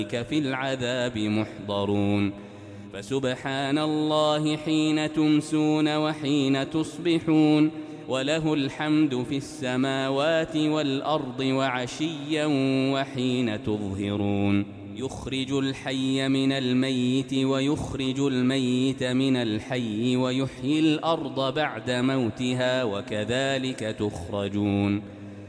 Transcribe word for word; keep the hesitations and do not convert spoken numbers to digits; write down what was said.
في العذاب محضرون فسبحان الله حين تمسون وحين تصبحون وله الحمد في السماوات والأرض وعشيا وحين تظهرون يخرج الحي من الميت ويخرج الميت من الحي ويحيي الأرض بعد موتها وكذلك تخرجون